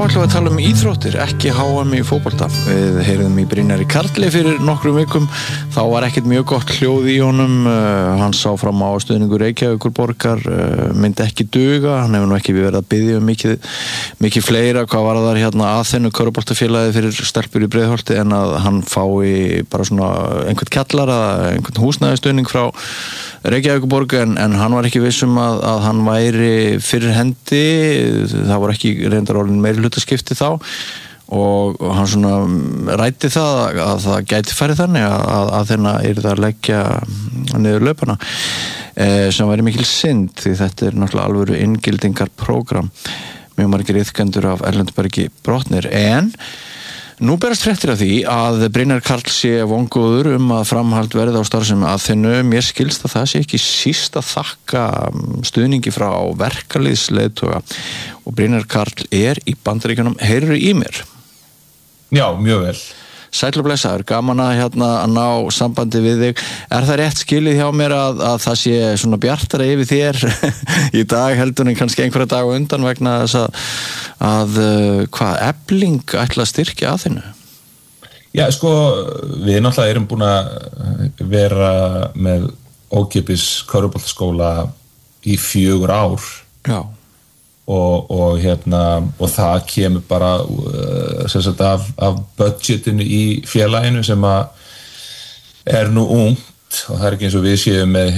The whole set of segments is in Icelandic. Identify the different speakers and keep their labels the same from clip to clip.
Speaker 1: ætlum við að tala íþróttir, ekki HM í fótbolta. Við heyrðum í Brynjari Karli fyrir nokkrum vikum. Þá var ekkert mjög gott hljóð í honum. Hann sá fram á stuðningur Reykjavíkurborgar myndi ekki duga. Hann hefur nú ekki verið að biðja mikið fleira. Hvað var það hérna Aþenu körfuboltafélagið fyrir stelpur í Breiðholti en að hann fái bara svona einhvern kjallara, einhvern húsnæðisstuðning frá Reykjavíkurborg en hann var ekki viss að hann væri fyrir hendi. Það var ekki reyndar orðin meiri hlutaskipti þá og hann svona ræddi það að það gæti farið þannig að þeirna yrði að leggja niður laupana sem væri mikil synd því þetta náttúrulega alvöru inngildingarprógram mjög margir iðkendur af Erlendsbergi brotnir en nú berast fréttir af því að Brynjar Karl sé vongóður að framhald verði á starfsemi Aþenu. Mér skilst að það sé ekki síst að þakka stuðningi frá verkalýðsleiðtoga og Brynjar Karl í Bandaríkjunum. Heyrðu í mér?
Speaker 2: Já, mjög vel.
Speaker 1: Sæll og blessaður, gaman að ná sambandi við þig. Er það rétt skilið hjá mér að það sé svona bjartara yfir þér í dag heldur en kannski einhverja dag á undan vegna þess að hvað Efling ætla að styrkja Aþenu?
Speaker 2: Já, sko, við náttúrulega erum búin að vera með ókeypis körfuboltaskóla í 4 ár.
Speaker 1: Já.
Speaker 2: Og það kemur bara af budgetinu í félaginu sem að nú ungt og það ekki eins og við séum með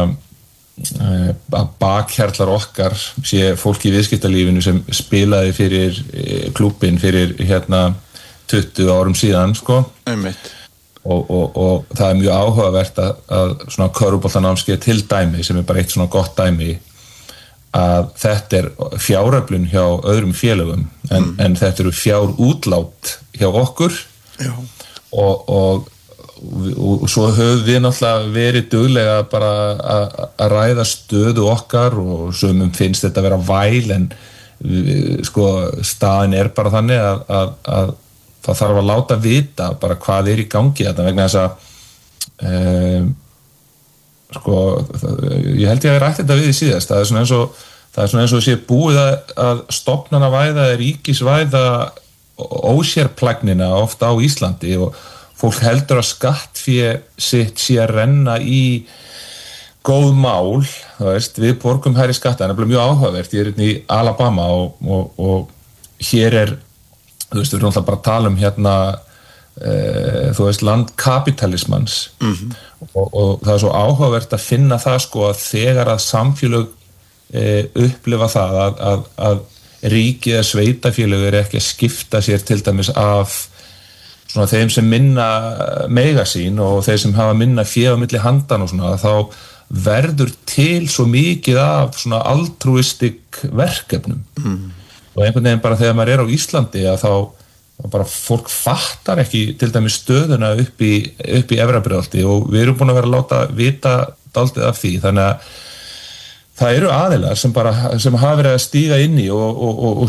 Speaker 2: að bakhjarlar okkar sé fólk í viðskiptalífinu sem spilaði fyrir klúbbinn fyrir 20 árum síðan sko.
Speaker 1: Einmitt.
Speaker 2: Og það mjög áhugavert að svona körfuboltanámskeið til dæmi sem bara eitt svona gott dæmi að þetta fjáröflun hjá öðrum félögum en þetta eru fjárútlát hjá okkur.
Speaker 1: Já.
Speaker 2: Og svo höfum við náttúrulega verið duglega bara að ræða stöðu okkar og sumum finnst þetta að vera væl en sko staðin bara þannig að það þarf að láta vita bara hvað í gangi þetta vegna þess að sko, ég held ég að rætt þetta við í síðast það er svona eins og sé búið að stofnanavæða ríkisvæða ósérplagnina ofta á Íslandi og fólk heldur að skattfé sitt sé að renna í góð mál, þú veist, við borgum hærri skatta, það er mjög áhugavert, ég í Alabama og hér þú veist, við erum alltaf bara að tala þú veist, land kapitalismans og það er svo áhugavert að finna það sko að þegar að samfélög upplifa það að ríkið eða sveitafélög ekki að skipta sér til dæmis af svona þeim sem minna mega sín og þeir sem hafa minna fé á milli handan og svona þá verður til svo mikið af svona altruistic verkefnum og einhvern veginn bara þegar maður á Íslandi að þá bara fólk fattar ekki til dæmis stöðuna upp í Efra-Breiðholti og við erum búin að vera að láta vita dálítið af því þannig að það eru aðilar sem hafa verið að stíga inn í og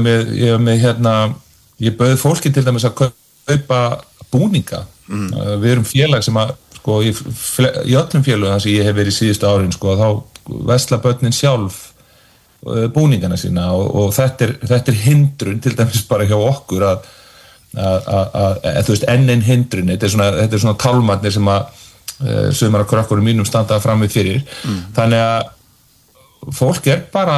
Speaker 2: ég bauð fólki til dæmis að kaupa búninga við erum félag sem að sko í öllum félögum þar sem ég hef verið í síðustu árin sko þá versla börnin sjálf búningana sína og þetta hindrun til dæmis bara hjá okkur að þú veist enn hindrun þetta er svona tálmarnir sem að sumar af krökkurum mínum standa frammi fyrir þannig að fólk bara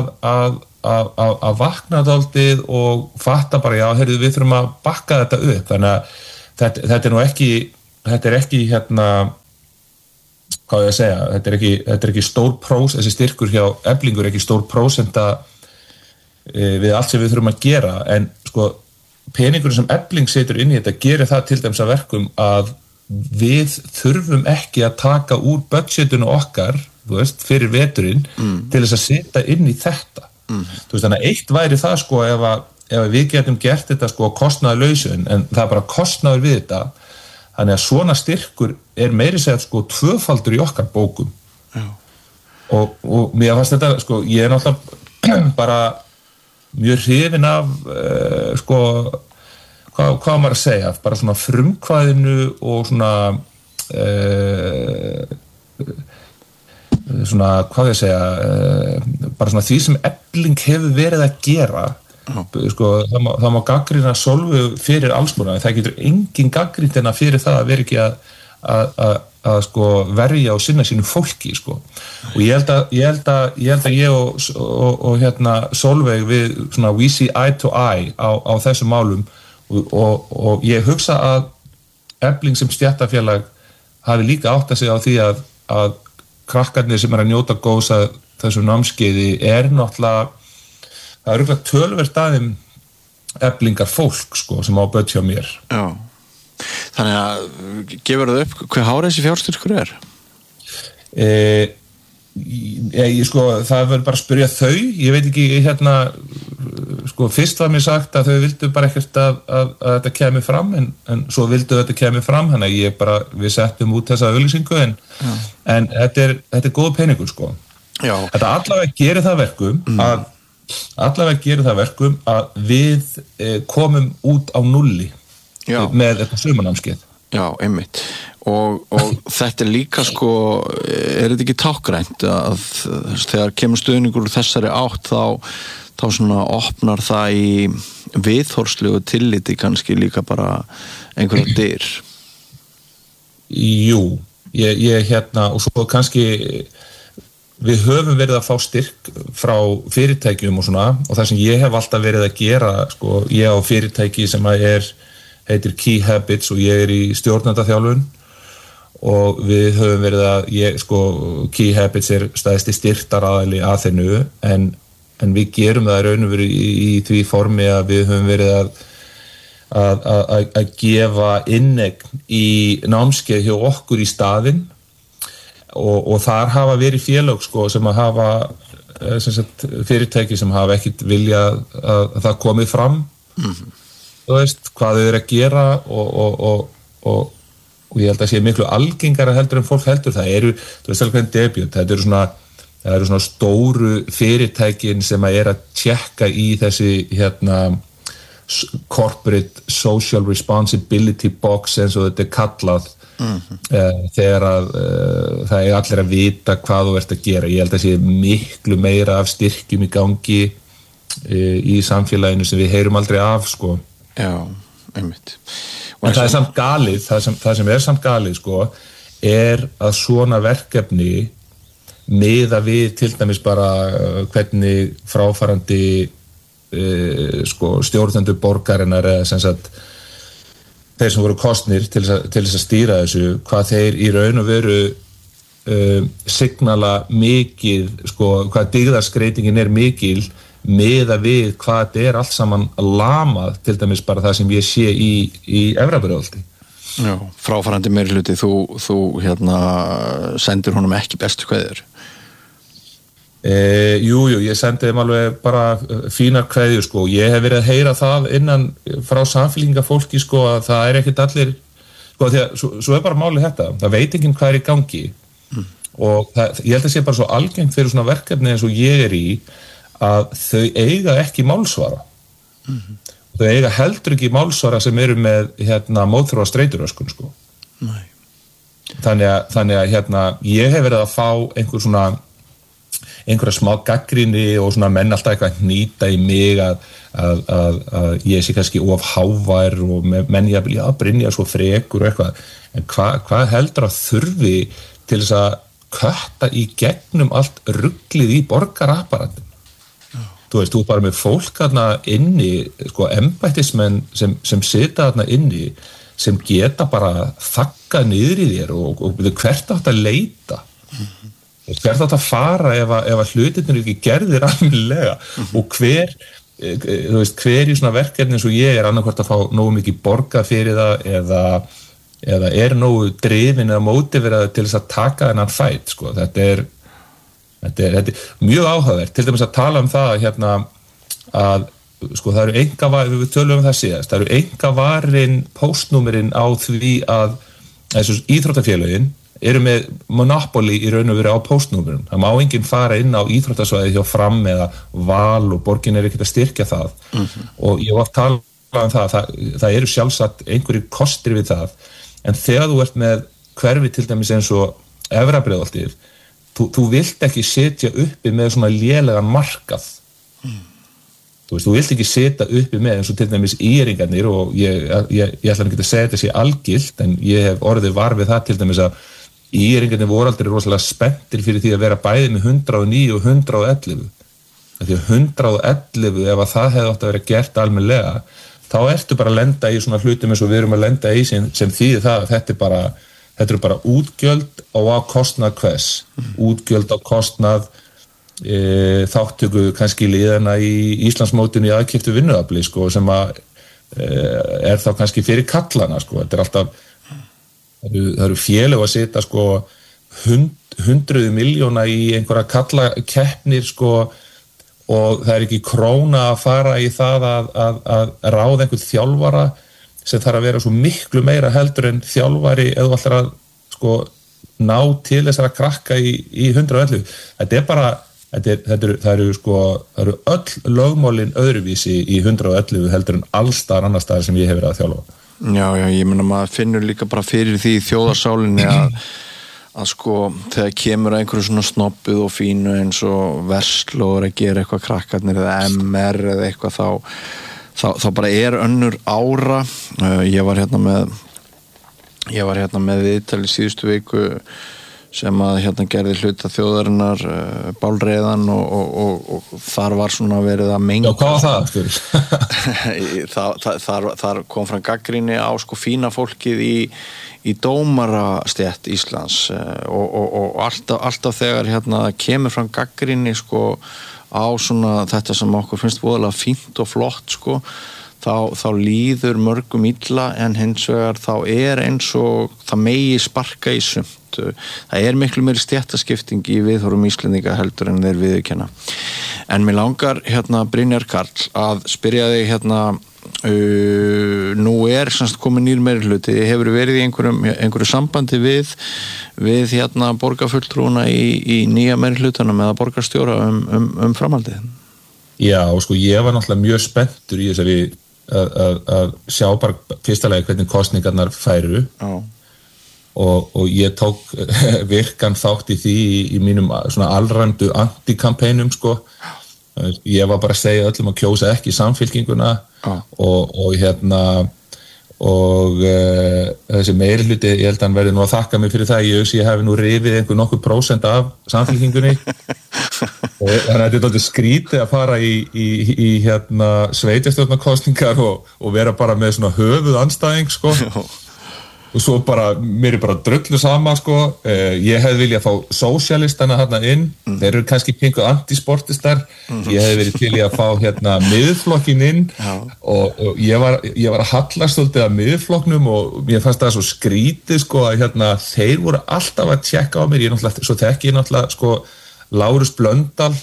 Speaker 2: að vakna dálítið og fatta bara já, heyrðu við þurfum að bakka þetta upp þannig að þetta er nú ekki hvað ég að segja, þetta er ekki stór þessi styrkur hjá Eflingur ekki stór prósenta við allt sem við þurfum að gera en sko peningurinn sem Efling setur inn í þetta gerir það til dæmis að verkum að við þurfum ekki að taka úr budgetinu okkar þú veist, fyrir veturinn til þess að setja inn í þetta þú veist, þannig að eitt væri það sko ef við getum gert þetta sko kostnaðarlausu en það bara kostnaður við þetta þannig að svona styrkur meiri segja sko 2-faldur í okkar bókum og mér fannst þetta sko ég náttúrulega bara mjög hrifinn af sko hvað maður að segja bara svona frumkvæðinu og svona hvað ég segja bara svona því sem Efling hefur verið að gera sko, það má gagnrýna Sólveigu fyrir alls konar, en það getur engin gagnrýnt hennar fyrir það að vera ekki að sko verja og sinna sínu fólki sko. Og ég held að ég og hérna Sólveig við svona we see eye to eye á þessum málum og ég hugsa að Efling sem stéttarfélag hafi líka áttað sig á því að krakkarnir sem að njóta góðs að þessu námskeiði náttúrulega það örugglega töluvert aðeim Eflingar fólk sko sem á börn hjá mér.
Speaker 1: Já. Þannig að gefur það upp hver hár þessi fjárstyrkur er?
Speaker 2: Sko, það verður bara að spyrja þau, ég veit ekki hérna, sko, fyrst var mér sagt að þau vildu bara ekkert að þetta kemi fram, en svo vildu þetta kemi fram, þannig að við settum út þessa auglýsingu, en þetta er góð peningur, sko.
Speaker 1: Já.
Speaker 2: Þetta allavega gerir það verkum að við komum út á nulli með þetta sumarnámskeið.
Speaker 1: Já, einmitt. Og þetta líka sko, þetta ekki tákgrænt að þegar kemur stuðningur úr þessari átt þá svona opnar það í viðhorfslegu tilliti kannski líka bara einhverja dyr.
Speaker 2: Jú, ég hérna og svo kannski við höfum verið að fá styrk frá fyrirtækjum og svona og það sem ég hef alltaf verið að gera sko, ég á fyrirtæki sem heitir Key Habits og ég í stjórnendaþjálfun og við höfum verið Key Habits stæðsti styrktaraðili að þeirnu en við gerum það raun og veru í því formi að við höfum verið að gefa inneign í námskeið hjá okkur í staðinn og þar hafa verið félög sko, sem að hafa fyrirtæki sem hafa ekkit vilja að það komið fram þú veist, hvað þau að gera og ég held að sé miklu algengara heldur en fólk heldur það þú veist alveg hvernig debut, það eru svona stóru fyrirtækin sem að tjekka í þessi hérna corporate social responsibility box eins og þetta kallað þegar að það allir að vita hvað þú ert að gera ég held að sé miklu meira af styrkjum í gangi í samfélaginu sem við heyrum aldrei af sko.
Speaker 1: Já, einmitt.
Speaker 2: En það samt galið, það sem samt galið sko, að svona verkefni miða við til dæmis bara hvernig fráfarandi sko, stjórnendur borgarinnar eða sem sagt þeir sem voru kosnir til þess að stýra þessu, hvað þeir í raun og veru signala mikið, sko, hvað dygðarskreitingin mikil miða við hvað þetta allt saman lamað, til dæmis bara það sem ég sé í Efrabrjóðaldi.
Speaker 1: Já, fráfarandi meirihluti, þú hérna sendir honum ekki bestu kveðjur?
Speaker 2: Jú, ég sendi þeim alveg bara fínar kveðjur, sko. Ég hef verið að heyra það innan frá samfélkingafólki, sko, að það ekkert allir, sko, því að svo bara málið þetta, það veit enginn hvað í gangi og ég held að sé bara svo algengt fyrir svona verkefni eins og ég í að þau eiga ekki málsvara þau eiga heldur ekki málsvara sem eru með hérna mótþróa streituröskun sko.
Speaker 1: Nei.
Speaker 2: Þannig að hérna ég hef verið að fá einhverja smá gagnrýni og svona menn alltaf eitthvað hnýta í mig að ég sé kannski of hávær og menn ég vilja Brynja svo frekur og eitthvað en hvað heldur að þurfi til þess að kötta í gegnum allt ruglið í borgarapparatinu þú veist, þú bara með fólk þarna inni, sko, embættismenn sem sita þarna inni sem geta bara þakkað niður í þér og hvert átt að leita hvert átt að fara ef að hlutirnir ekki gerðir almennilega og hver í svona verkefni eins og ég annarkvort að fá nógu mikið borgað fyrir það eða nógu drifin eða mótiveraður til þess að taka þennan fæt, sko, þetta er mjög áhugavert, til dæmis að tala það hérna að sko það eru við tölum það síðast, það eru einkavarin póstnúmerin á því að þessu íþróttafélögin eru með monopoly í raun og veru á póstnúmerum, það má enginn fara inn á íþróttasvæði hjá Fram eða Val og borgin ekkert að styrkja það og ég var að tala það eru sjálfsagt einhverjir kostir við það, en þegar þú ert með hverfi til dæmis eins og Efrabrjóðaldið þú vilt ekki setja uppi með svona lélegan markað þú vilt ekki sitja uppi með eins og til dæmis íringarnir og ég ætla ekki að segja þetta sé algilt en ég hef orðið var við það til dæmis að íringarnir voru aldrei rosalega spenntir fyrir því að vera bæði með 109 og 111 því að 111 ef að það hefði átt að vera gert almennilega þá ertu bara að lenda í svona hlutum eins og við erum að lenda í sem þýðir það að þetta eru bara útgjöld á kostnað hvers útgjöld á kostnað þáttöku kannski liðana í Íslandsmótinu í aðkeyptu vinnuafli sko, sem að þá kannski fyrir kallana sko. Þetta alltaf það eru félög að setja sko, 100 milljóna í einhverja kallakeppnir sko, og það ekki króna að fara í það að ráða einhvern þjálfara sem þarf að vera svo miklu meira heldur en þjálfari eða þú ætlar að sko, ná til þessara krakka í 111. Þetta bara það eru öll lögmálin öðruvísi í 111 heldur en allstar annar staðar sem ég hef verið að þjálfa.
Speaker 1: Já, ég meina maður finnur líka bara fyrir því í þjóðarsálinni að sko þegar kemur að einhverju svona snobbuð og fínu eins og verslóður að gera eitthvað krakkarnir eða MR eða eitthvað þá bara önnur ára. Ég var hérna með viðtal í síðustu viku sem að hérna gerði hluta þjóðarinnar bálreiðan og þar var svona verið að menga.
Speaker 2: Já, hvað var
Speaker 1: það? Þar kom fram gagnrýni á sko fína fólkið í dómarastétt Íslands og alltaf þegar hérna kemur fram gagnrýni sko á svona þetta sem okkur finnst voðalega fínt og flott sko þá líður mörgum illa en hins vegar þá eins og það megi sparka í sumt. Það miklu meiri stéttaskipting í viðhorfum Íslendinga heldur en þeir viðurkenna. En mér langar hérna Brynjar Karl að spyrja þig hérna nú semst komin nýr meirihluti, hefur verið í einhverju sambandi við hérna borgarfulltrúna í nýja meirihlutanum eða borgarstjóra framhaldið?
Speaker 2: Já, sko ég var náttúrulega mjög spenntur í þessari að sjá bara fyrstulega hvernig kosningarnar færu. Já. Og ég tók virkan þátt í því í mínum svona alræmdu antikampænum sko. Ég var bara að segja öllum að kjósa ekki samfylkinguna og þessi meirihluti, ég held að hann verði nú að þakka mig fyrir það, ég hef nú rifið nokkuð prósent af samfylkingunni og þannig að þetta er skrítið að fara í sveitarstjórnarkosningar og vera bara með svona höfuð andstæðing sko. Og svo mér bara drullu sama sko, ég hefði viljað fá sósjalistana hérna inn, þeir eru kannski pingu antisportistar, ég hefði verið til í að fá hérna miðflokkin inn og ég var að hallast svolítið að miðflokknum og mér fannst það svo skrítið sko að hérna þeir voru alltaf að tjekka á mér, svo þekki ég náttúrulega sko Lárus Blöndal,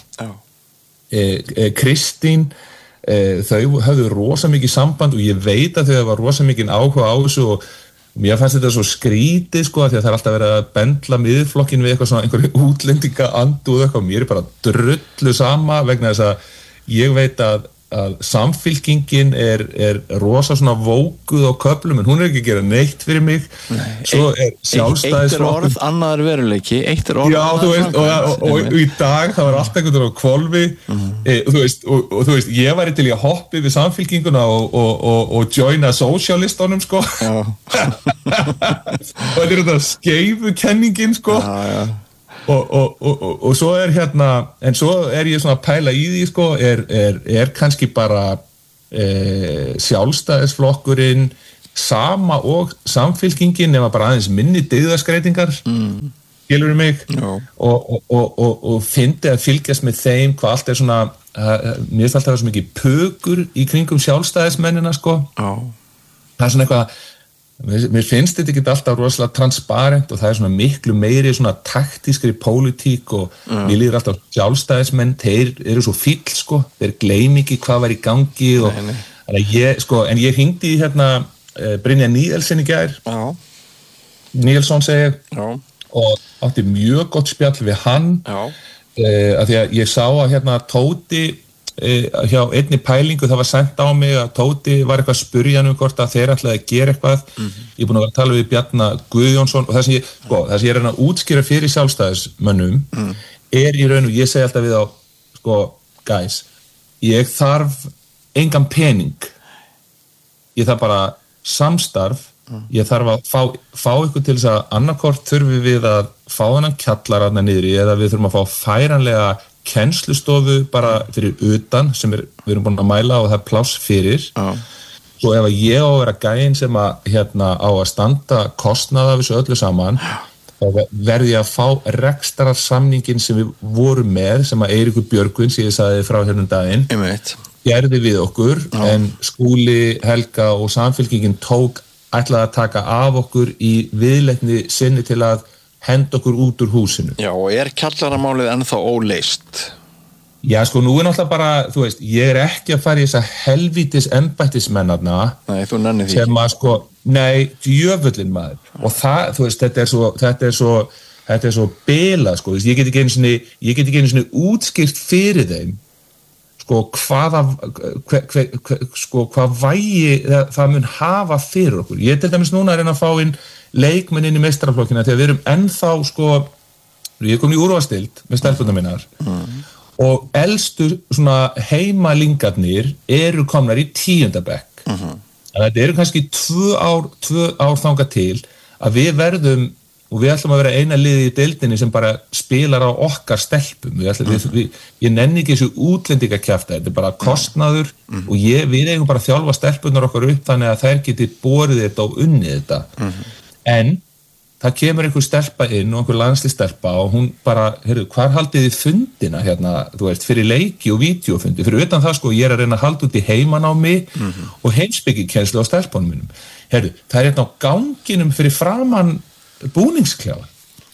Speaker 2: Kristín, þau höfðu rosa mikið samband og ég veit að þau hafa rosa mikið áhuga á þessu og mér fannst þetta svo skrítið sko því að það alltaf verið að bendla miðflokkin við eitthvað svona einhverju útlendinga andúð eitthvað, mér bara drullu sama vegna þess að ég veit að samfylkingin rosa svona vókuð á köflum en hún ekki að gera neitt fyrir mig. Svo sjálfstæðisflokkur. Eitt orð, annar veruleiki, orð. Já, þú veist, og í dag það var allt einhvern á hvolfi og þú veist, ég væri til í að hoppa við samfylkinguna og joina sósjalistunum sko. Og þetta þetta skeifu kenningin sko. Já. Og svo hérna en svo ég svona að pæla í því sko kannski bara sjálfstæðisflokkurinn sama og samfylkingin nema bara aðeins minni dyggðaskreitingar skilurðu mig og fyndi að fylgjast með þeim hvað allt svona mér finnst alltaf svo mikið pukur í kringum sjálfstæðismennina sko það svona eitthvað mér finnst þetta ekki alltaf rosalega transparent og það svona miklu meiri svona taktískri pólitík og mér líður alltaf sjálfstæðismenn, þeir eru svo fíll sko, þeir gleymi ekki hvað var í gangi og en ég hringdi í hérna Brynjar Níelsson í gær Níelsson segi og átti mjög gott spjall við hann af því að ég sá að hérna Tóti hjá einni pælingu það var sent á mig að Tóti var eitthvað að spurja hvort að þeir ætlaði að gera eitthvað ég er búin að vera að tala við Bjarna Guðjónsson og það sem ég er að útskýra fyrir sjálfstæðismönnum í raun og ég segi alltaf við á sko guys, ég þarf engan pening, ég þarf bara samstarf, ég þarf að fá ykkur til þess að annarkort þurfum við að fá þennan kjallara þarna niðri eða við þurfum að fá færanlega kennslustofu bara fyrir utan sem við erum búin að mæla og það pláss fyrir. Svo ef ég á að vera gæinn sem að á að standa kostnað af þessu öllu saman, þá verði ég að fá rekstrarsamningin sem við vorum með, sem að Eiríkur Björgvin, sem ég sagði frá daginn, gerði við okkur, en Skúli, Helga og Samfylkingin ætlaði að taka af okkur í viðleitni sinni til að henda okkur út úr húsinu.
Speaker 1: Já, og kjallaramálið ennþá óleyst?
Speaker 2: Já, sko, nú náttúrulega bara, þú veist, ég ekki að fara í þessa helvítis embættismennarna.
Speaker 1: Nei, þú nennir því.
Speaker 2: Sem að, sko, nei, djöfullin maður. Og það, þú veist, þetta er svo bilað, sko, ég get ekki einu sinni útskýrt fyrir þeim, sko, hvað vægi það mun hafa fyrir okkur. Ég til dæmis núna að reyna að fá inn leikmenn inn í meistaraflokkina þegar við erum ennþá, sko, ég er komin í úrvalsdeild með stelpurnar minnar og elstu svona heimalingarnir eru komnar í 10. bekk. Þetta eru kannski 2 ár þangað til að við verðum og við ætlum að vera eina liði í deildinni sem bara spilar á okkar stelpum. Ég nenni ekki þessu útlendingakjafta, þetta er bara kostnaður og við eigum bara að þjálfa stelpunar okkar upp þannig að þær geti borið þetta og unnið þetta. En það kemur einhver stelpa inn og einhver landslýsstelpa og hún bara, heyrðu, hvar haldið þið fundina þú veist, fyrir leiki og vídeófundi, fyrir utan það, sko, ég að reyna að halda út í heimanámi og heimspekikennslu á stelpunum mínum. Heyrðu, það á ganginum fyrir framan búningsklefa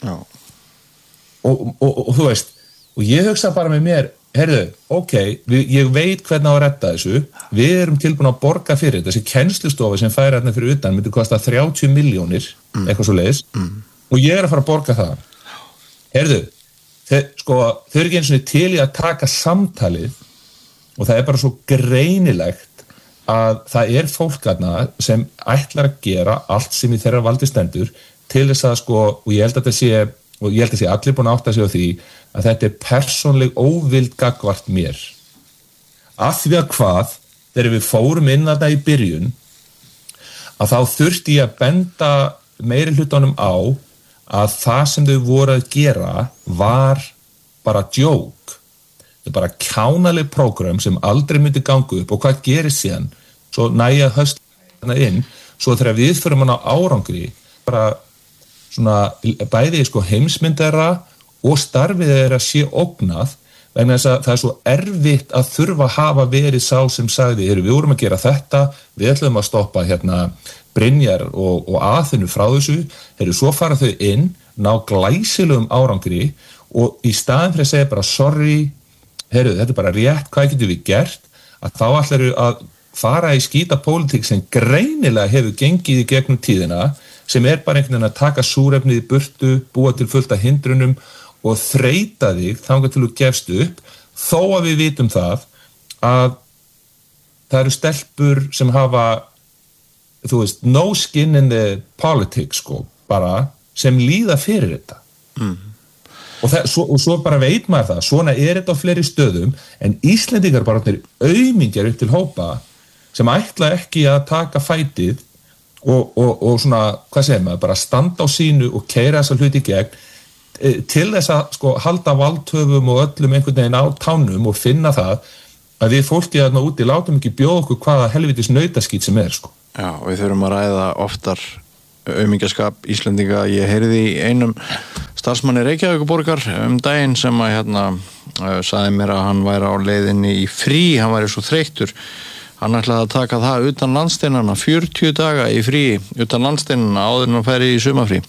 Speaker 2: og þú veist og ég hugsa bara með mér heyrðu, ok, ég veit hvernig á að redda þessu, við erum tilbúin að borga fyrir þessi kennslustofa sem færi hérna fyrir utan myndi kosta 30 milljónir eitthvað svo leiðis og ég að fara að borga það heyrðu, þau eru ekki eins og til í að taka samtalið og það bara svo greinilegt að það fólk þarna sem ætlar að gera allt sem í þeirra valdi stendur til þess að, sko, og ég held að sé allir búin að átta sig á því að þetta persónleg óvild gagnvart mér. Af því að hvað, þegar við fórum inn þarna í byrjun, að þá þurfti ég að benda meiri hlutunum á að það sem þau voru að gera var bara djók. Þetta bara kjánaleg prógram sem aldrei myndi ganga upp og hvað gerist síðan? Svo næja höstna inn, svo þegar við fyrir mann á árangri, bara svona bæði sko heimsmynd þeirra og starfið þeirra sé ógnað vegna þess að það svo erfitt að þurfa að hafa verið sá sem sagði, við vorum að gera þetta, við ætlum að stoppa Brynjar og Aþenu frá þessu, svo fara þau inn, ná glæsilegum árangri og í staðin fyrir að segja bara sorry, þetta bara rétt, hvað getum við gert, að þá ætlaru að fara í skýta pólitík sem greinilega hefur gengið í gegnum tíðina sem bara einhvern veginn að taka súrefnið í burtu, búa til fullt af hindrunum og þreyta þig þangað til þú gefst upp, þó að við vitum það að það eru stelpur sem hafa, þú veist, no skin in the politics, sko, bara sem líða fyrir þetta. Og svo bara veit maður það, svona þetta á fleiri stöðum, en Íslendingar bara aumingjar upp til hópa sem ætla ekki að taka fætið og svona, hvað segir maður, bara standa á sínu og keyra þessa hluti í gegn til þess að sko halda valdhöfum og öllum einhvern veginn á tánum og finna það að við fólkið þarna úti látum ekki bjóða okkur hvaða helvitis nautaskít sem sko.
Speaker 1: Já, við þurfum að ræða oftar aumingjaskap Íslendinga. Ég heyrði í einum starfsmanni Reykjavíkurborgar daginn sem að sagði mér að hann væri á leiðinni í frí, hann væri svo þreyttur. Hann ætlaði að taka það utan landsteinana, 40 daga í frí utan landsteinana áður en hann færi í sumafrí.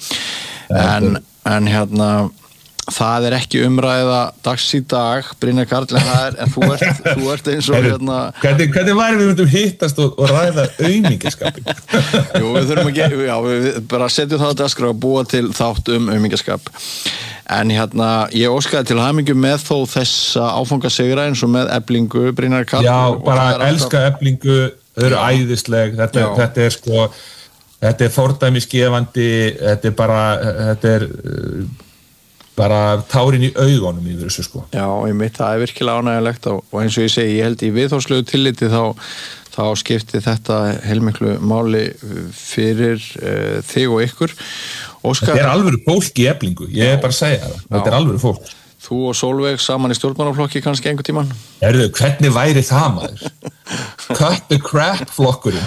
Speaker 1: En það ekki umræða dags í dag, Brynjar Karl, en þú ert eins og
Speaker 2: Hvernig væri við myndum hittast og ræða aumingjaskapin?
Speaker 1: Jú, við þurfum við bara setjum það á dagskrá og búa til þátt aumingjaskap. En ég óskaði til hamingju með þó þessa áfangasigra eins og með Eflingu, Brynjar Karl. Já,
Speaker 2: bara elska Eflingu, þau eru æðisleg, þetta sko, þetta fordæmisgefandi, þetta bara, bara tárin í augunum yfir þessu sko.
Speaker 1: Já, það virkilega ánægjulegt og eins og ég segi, ég held í viðhorfslegu tilliti þá skipti þetta heilmiklu máli fyrir þig og ykkur. Óskar,
Speaker 2: þetta alvöru fólk í Eflingu, ég bara að segja það, þetta alvöru fólk.
Speaker 1: Þú og Sólveig saman í stjórnmálaflokki kannski einhver tímann?
Speaker 2: Hvernig væri það maður? Cut the crap flokkurinn.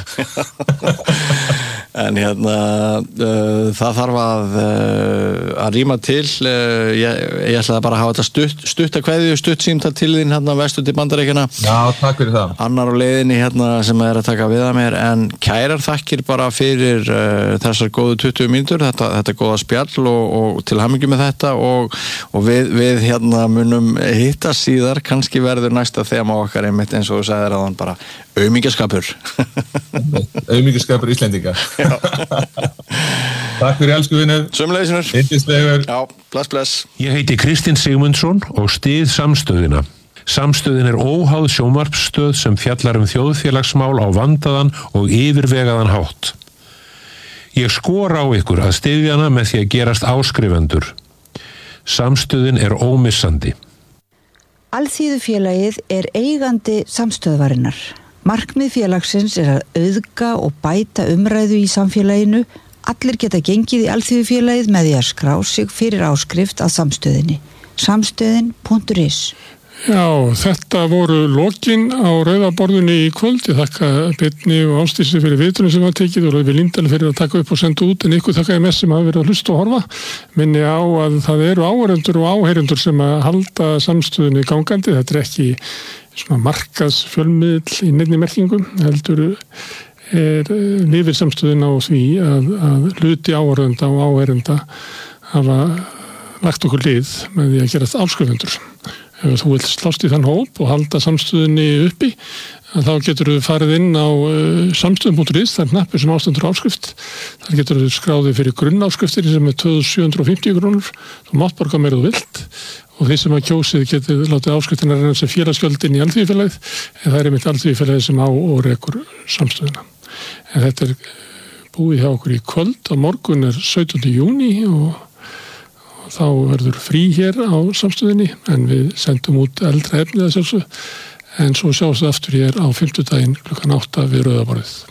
Speaker 1: En það þarf að rýma til. Ég ætlaði bara að hafa þetta stutt að kveðju, stutt símtal til þín vestur til Bandaríkjanna.
Speaker 2: Já, takk fyrir það.
Speaker 1: Annar á leiðinni sem að taka við að mér, en kærar þakkir bara fyrir þessar góðu 20 mínútur, þetta góða spjall og til hamingju með þetta og við munum hitta síðar, kannski verður næsta þema okkar einmitt eins og þú sagðir áðan bara aumingjaskapur.
Speaker 2: Aumingjaskapur Íslendinga. Takk fyrir elsku vinur.
Speaker 1: Sömuleiðis.
Speaker 2: Yndislegur.
Speaker 1: Já, bless.
Speaker 3: Ég heiti Kristinn Sigmundsson og styð Samstöðina. Samstöðin óháð sjónvarpsstöð sem fjallar þjóðfélagsmál á vandaðan og yfirvegaðan hátt. Ég skora á ykkur að styðja hana með því að gerast áskrifendur. Samstöðin ómissandi.
Speaker 4: Alþýðufélagið eigandi samstöðvarinnar. Markmið félagsins að auðga og bæta umræðu í samfélaginu. Allir geta gengið í Alþýðufélagið með því að skrá sig fyrir áskrift að samstöðinni. Samstöðin.is.
Speaker 5: Já, þetta voru lokin á rauðaborðinu í kvöld. Ég þakka Birni og Ásdísi fyrir viðtölum sem var tekið og Laufey Líndal fyrir að taka upp og senda út, en ykkur þakka ég mest sem hafa verið að hlusta og horfa. Minni á að það eru áheyrendur og áheyrendur sem að halda samstöðunni gangandi. Þetta ekki svona markaðsfjölmiðl í neinni merkingum, heldur lifir samstöðin á því að hluti áheyrinda og áheyrenda hafa lagt okkur lið með því að gerast áskrifendur. Ef þú vilt slást í þann hóp og halda samstöðunni uppi, þá getur þú farið inn á samstöðun.is, það hnappur sem ástendur áskrift. Þar getur þú skráðið fyrir grunnáskriftir sem 2750 krónur. Þú mátt borga meira þú vilt og þeir sem að kjósið getur látið áskriftina renna sem félagsgjöldin í Alþýðufélagið, en það einmitt Alþýðufélagið sem á og rekur samstöðuna. En þetta búið hjá okkur í kvöld, á morgun 17. júní og þá verður frí hér á samstöðinni, en við sendum út eldra efnið að sjálfsög, en svo sjáum við aftur hér á 5. daginn klukkan 8 við rauðaborðið.